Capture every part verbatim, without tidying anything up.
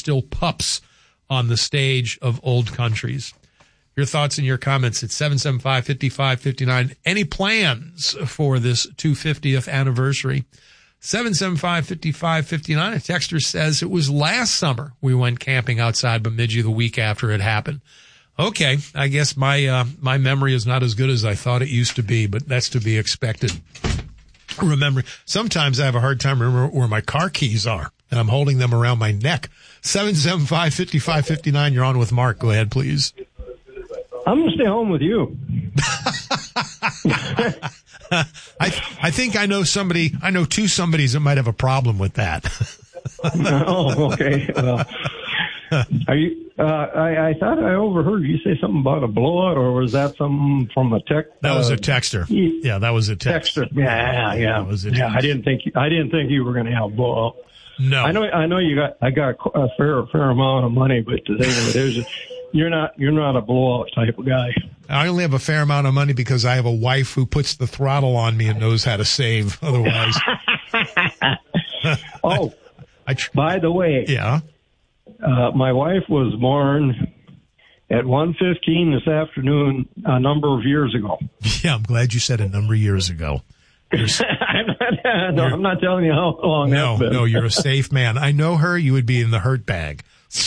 still pups on the stage of old countries. Your thoughts and your comments at seven seven five, five five five nine. Any plans for this two hundred fiftieth anniversary? seven seven five, five five five nine. A texter says it was last summer we went camping outside Bemidji the week after it happened. Okay, I guess my uh, my memory is not as good as I thought it used to be, but that's to be expected. Remember, sometimes I have a hard time remembering where my car keys are, and I'm holding them around my neck. seven seven five, five five five nine. You're on with Mark. Go ahead, please. I'm going to stay home with you. I I think I know somebody, I know two somebodies that might have a problem with that. Oh, okay. Well, are you, uh, I, I thought I overheard you say something about a blowout, or was that something from a tech? That was uh, a texter. Yeah, that was a text. Texter. Yeah, yeah. That was a yeah, text. I didn't think, you, I didn't think you were going to have a blowout. No. I know, I know you got, I got a fair, fair amount of money, but the thing is, there's a, You're not you're not a blowout type of guy. I only have a fair amount of money because I have a wife who puts the throttle on me and knows how to save. Otherwise, oh, I tr- by the way, yeah, uh, my wife was born at one fifteen this afternoon a number of years ago. Yeah, I'm glad you said a number of years ago. I'm not, no, I'm not telling you how long No, that's been. no, you're a safe man. I know her. You would be in the hurt bag.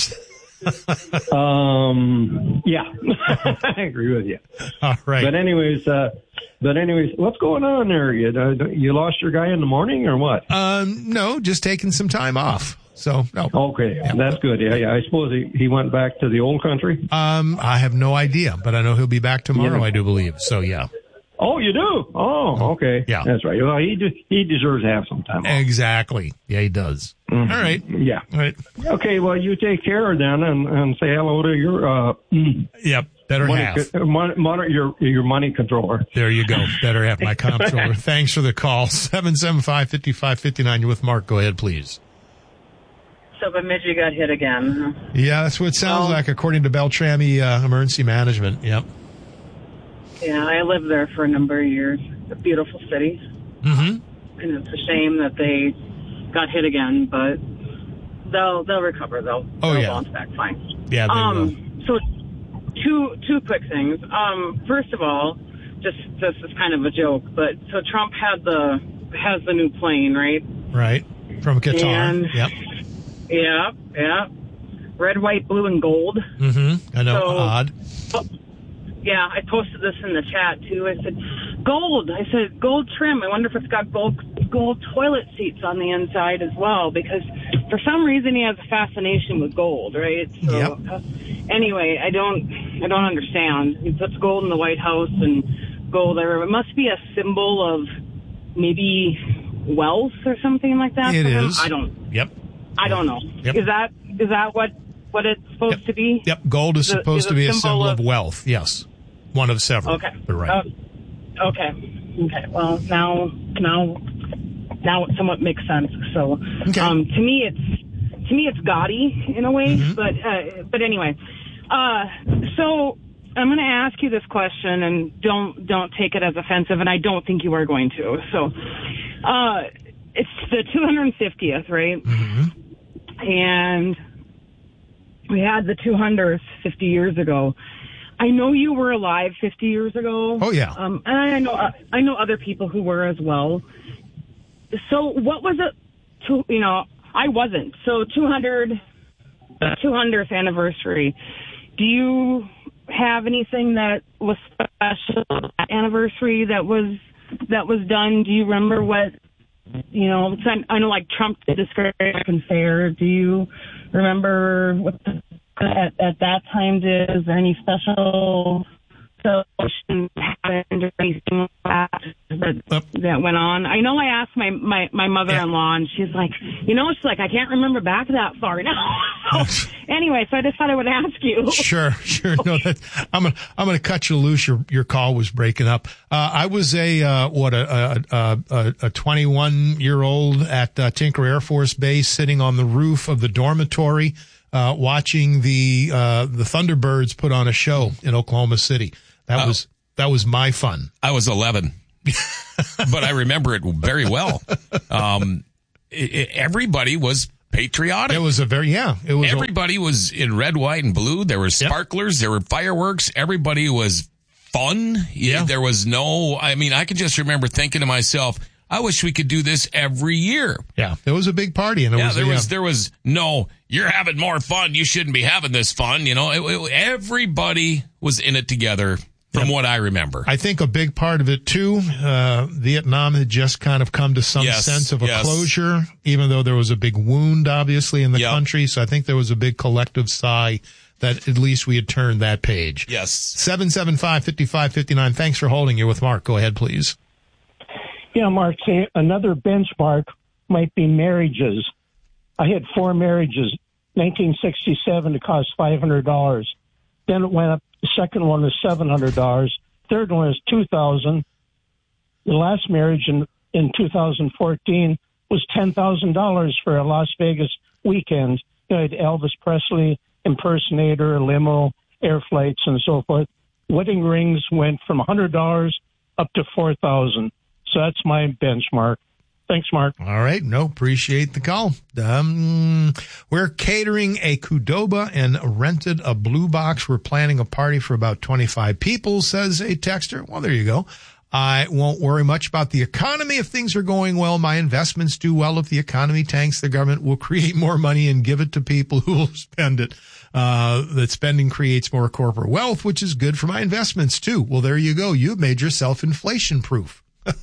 um, yeah, I agree with you. All right. But anyways, uh, but anyways, what's going on there? You uh, you lost your guy in the morning or what? Um, no, just taking some time off. So, no. Okay, yeah. That's good. Yeah, yeah. I suppose he, he went back to the old country. Um, I have no idea, but I know he'll be back tomorrow. Yeah. I do believe. So, yeah. Oh, you do? Oh, okay. Yeah. That's right. Well, he de- he deserves to have some time off. Exactly. Yeah, he does. Mm-hmm. All right. Yeah. All right. Okay, well, you take care then and, and say hello to your uh, Yep. Better money, have. co- mon- mon- your your money controller. There you go. Better have my comptroller. Thanks for the call. seven seven five, five five five nine. You're with Mark. Go ahead, please. So Bemidji got hit again. Yeah, that's what it sounds Oh. like, according to Beltrami uh, Emergency Management. Yep. Yeah, I lived there for a number of years. A beautiful city. Mm-hmm. And it's a shame that they got hit again, but they'll they'll recover. They'll, Oh, they'll yeah. bounce back fine. Yeah, they um, will. So two two quick things. Um, first of all, just this is kind of a joke, but so Trump had the has the new plane, right? Right. From Qatar. And- Yep. Yeah, yeah. Red, white, blue, and gold. Mm-hmm. I know. So- Odd. Oh, yeah, I posted this in the chat too. I said, gold. I said, gold trim. I wonder if it's got gold gold toilet seats on the inside as well, because for some reason he has a fascination with gold, right? So, Yep. uh, anyway, I don't, I don't understand. He puts gold in the White House and gold everywhere. It must be a symbol of maybe wealth or something like that. It for him. is. I don't. Yep. I don't know. Yep. Is that is that what what it's supposed Yep. to be? Yep. Gold is Is it- supposed is to a be a symbol symbol of, of- wealth. Yes. One of several. Okay. But right. Uh, okay. Okay. Well, now, now, now it somewhat makes sense. So, Okay. um, to me, it's to me it's gaudy in a way. Mhm. But uh, but anyway, uh, so I'm going to ask you this question, and don't don't take it as offensive, and I don't think you are going to. So, uh, it's the two hundred fiftieth, right? Mm-hmm. And we had the two hundredth fifty years ago. I know you were alive fifty years ago. Oh, yeah. Um, and I know I know other people who were as well. So what was it? To, you know, I wasn't. So two hundred, two hundredth anniversary. Do you have anything that was special anniversary that was that was done? Do you remember what? You know, I know like Trump did this great American Fair. Do you remember what the, at, at that time did? Is there any special celebration happened or anything like that that, that went on? I know I asked my, my, my mother-in-law, and she's like, you know, she's like, I can't remember back that far now. So, anyway, so I just thought I would ask you. Sure, sure. No, that, I'm gonna I'm gonna cut you loose. Your your call was breaking up. Uh, I was a uh, what a a a, a twenty-one year old at uh, Tinker Air Force Base, sitting on the roof of the dormitory, uh, watching the uh, the Thunderbirds put on a show in Oklahoma City. That Oh. was that was my fun. I was eleven, but I remember it very well. Um, it, it, everybody was patriotic. It was a very, yeah. It was Everybody a, was in red, white, and blue. There were sparklers. Yep. There were fireworks. Everybody was fun. Yeah. There was no, I mean, I could just remember thinking to myself, I wish we could do this every year. Yeah, there was a big party. And it yeah, was, there yeah. was, there was no, you're having more fun. You shouldn't be having this fun. You know, it, it, everybody was in it together. From what I remember. I think a big part of it, too, uh, Vietnam had just kind of come to some yes, sense of a yes. closure, even though there was a big wound, obviously, in the yep. country. So I think there was a big collective sigh that at least we had turned that page. Yes. seven seven five, five five five nine. Thanks for holding. You're with Mark. Go ahead, please. Yeah, Mark, say another benchmark might be marriages. I had four marriages. nineteen sixty-seven, it cost five hundred dollars. Then it went up. The second one was seven hundred dollars. Third one was two thousand dollars. The last marriage in, in two thousand fourteen was ten thousand dollars for a Las Vegas weekend. You know, I had Elvis Presley, impersonator, limo, air flights, and so forth. Wedding rings went from one hundred dollars up to four thousand dollars. So that's my benchmark. Thanks, Mark. All right. No, appreciate the call. Um, we're catering a Qdoba and rented a blue box. We're planning a party for about twenty-five people, says a texter. Well, there you go. I won't worry much about the economy if things are going well. My investments do well. If the economy tanks, the government will create more money and give it to people who will spend it. Uh, that spending creates more corporate wealth, which is good for my investments too. Well, there you go. You've made yourself inflation proof.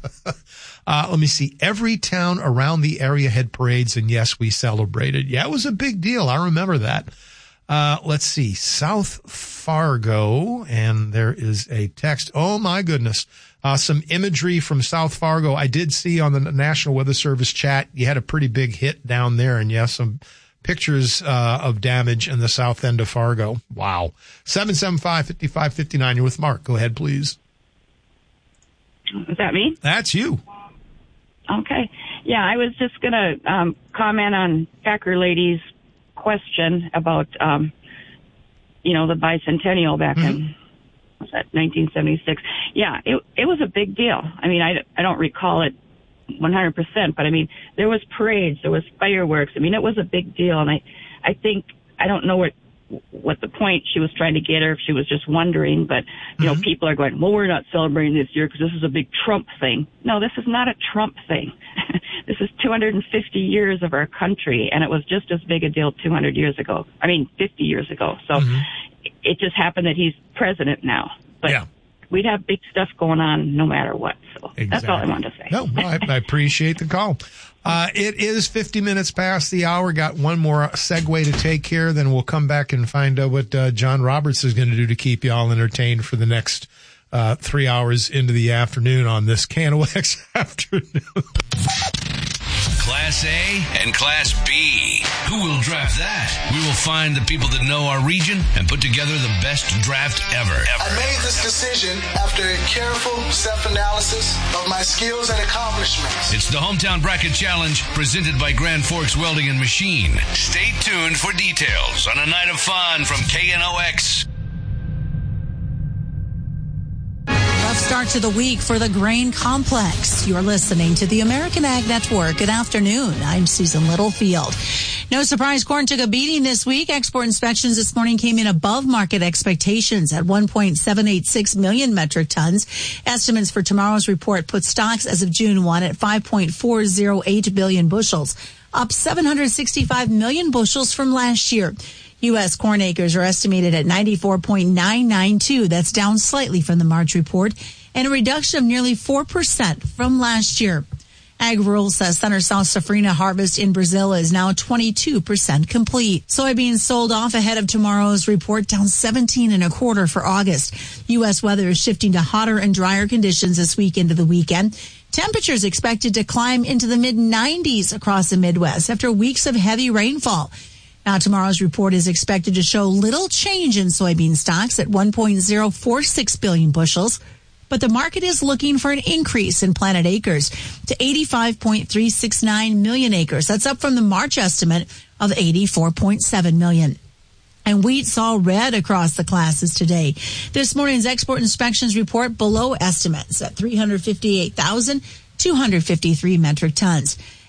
uh, let me see. Every town around the area had parades, and yes, we celebrated. Yeah, it was a big deal. I remember that. Uh, let's see. South Fargo, and there is a text. Oh, my goodness. Uh, some imagery from South Fargo. I did see on the National Weather Service chat, you had a pretty big hit down there, and yes, some pictures uh, of damage in the south end of Fargo. Wow. seven seven five, five five five nine. You're with Mark. Go ahead, please. Is that me? That's you. Okay. Yeah, I was just going to um, comment on Packer Lady's question about, um, you know, the bicentennial back mm-hmm. in, was that nineteen seventy-six? Yeah, it it was a big deal. I mean, I, I don't recall it one hundred percent, but I mean, there was parades, there was fireworks. I mean, it was a big deal. And I, I think, I don't know what, what the point she was trying to get her, if she was just wondering, but, you mm-hmm. know, people are going, well, we're not celebrating this year because this is a big Trump thing. No, this is not a Trump thing. This is two hundred fifty years of our country, and it was just as big a deal two hundred years ago. I mean, fifty years ago. So mm-hmm. it just happened that he's president now. But yeah. we'd have big stuff going on no matter what. So exactly. That's all I wanted to say. No, I, I appreciate the call. Uh, it is fifty minutes past the hour. Got one more segue to take care. Then we'll come back and find out what uh, John Roberts is going to do to keep you all entertained for the next uh, three hours into the afternoon on this K N O X afternoon. Class A and Class B. Who will draft that? We will find the people that know our region and put together the best draft ever. ever. I made this decision after a careful self-analysis of my skills and accomplishments. It's the Hometown Bracket Challenge presented by Grand Forks Welding and Machine. Stay tuned for details on a night of fun from K N O X. Rough start to the week for the grain complex. You're listening to the American Ag Network. Good afternoon. I'm Susan Littlefield. No surprise, corn took a beating this week. Export inspections this morning came in above market expectations at one point seven eight six million metric tons. Estimates for tomorrow's report put stocks as of June first at five point four zero eight billion bushels, up seven hundred sixty-five million bushels from last year. U S corn acres are estimated at ninety-four point nine nine two. That's down slightly from the March report and a reduction of nearly four percent from last year. AgRural says Center-South Safrinha harvest in Brazil is now twenty-two percent complete. Soybeans sold off ahead of tomorrow's report, down seventeen and a quarter for August. U S weather is shifting to hotter and drier conditions this week into the weekend. Temperatures expected to climb into the mid nineties across the Midwest after weeks of heavy rainfall. Now, tomorrow's report is expected to show little change in soybean stocks at one point zero four six billion bushels, but the market is looking for an increase in planted acres to eighty-five point three six nine million acres. That's up from the March estimate of eighty-four point seven million. And wheat saw red across the classes today. This morning's export inspections report below estimates at three hundred fifty-eight thousand two hundred fifty-three metric tons.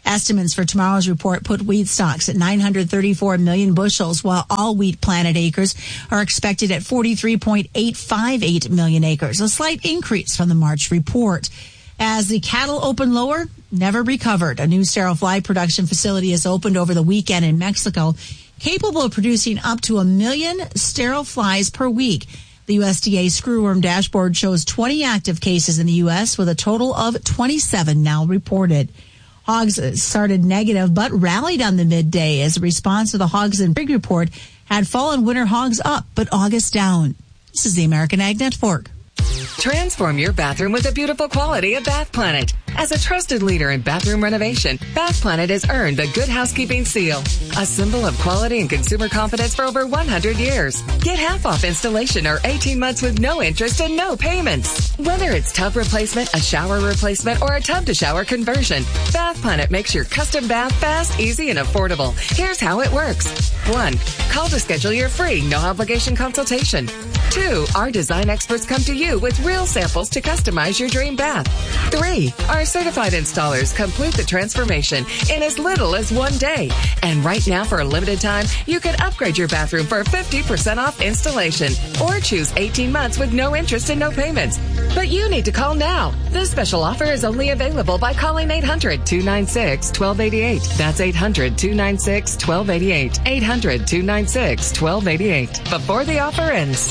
Estimates for tomorrow's report put wheat stocks at nine hundred thirty-four million bushels, while all wheat planted acres are expected at forty-three point eight five eight million acres, a slight increase from the March report. As the cattle open lower, never recovered. A new sterile fly production facility has opened over the weekend in Mexico, capable of producing up to a million sterile flies per week. The U S D A screwworm dashboard shows twenty active cases in the U S, with a total of twenty-seven now reported. Hogs started negative but rallied on the midday as a response to the Hogs and Pig report had fallen winter hogs up, but August down. This is the American Ag Network. Transform your bathroom with the beautiful quality of Bath Planet. As a trusted leader in bathroom renovation, Bath Planet has earned the Good Housekeeping seal, a symbol of quality and consumer confidence for over one hundred years. Get half off installation or eighteen months with no interest and no payments. Whether it's tub replacement, a shower replacement, or a tub to shower conversion, Bath Planet makes your custom bath fast, easy, and affordable. Here's how it works. One, call to schedule your free, no obligation consultation. Two, our design experts come to you with real samples to customize your dream bath. Three, our certified installers complete the transformation in as little as one day. And right now, for a limited time, you can upgrade your bathroom for fifty percent off installation or choose eighteen months with no interest and no payments. But you need to call now. This special offer is only available by calling eight hundred, two nine six, one two eight eight. That's eight hundred, two nine six, one two eight eight. eight hundred, two nine six, one two eight eight. Before the offer ends.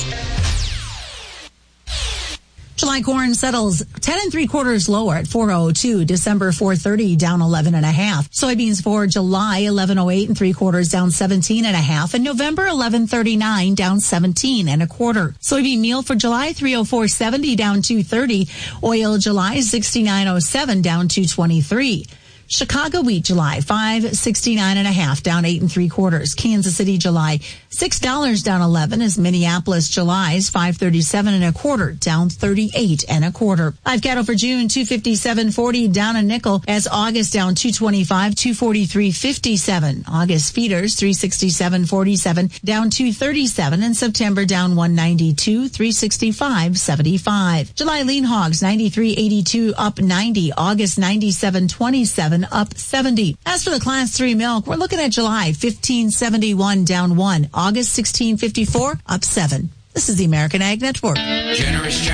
July corn settles ten and three quarters lower at four oh two. December four thirty down eleven and a half. Soybeans for July eleven oh eight and three quarters down seventeen and a half. And November eleven thirty-nine down seventeen and a quarter. Soybean meal for July three oh four seventy down two thirty. Oil July sixty-nine oh seven down two twenty-three. Chicago wheat July five sixty-nine and a half down eight and three quarters. Kansas City July six dollars down eleven, as Minneapolis July's five thirty-seven and a quarter down thirty-eight and a quarter. Live cattle for June two fifty-seven forty down a nickel, as August down two twenty-five, two forty-three fifty-seven. August feeders three sixty-seven forty-seven down two thirty-seven, and September down one ninety-two, three sixty-five seventy-five. July lean hogs ninety-three eighty-two up ninety. August ninety-seven twenty-seven up seventy. As for the class three milk, we're looking at July fifteen seventy-one down one. August sixteen fifty-four up seven. This is the American Ag Network. Generous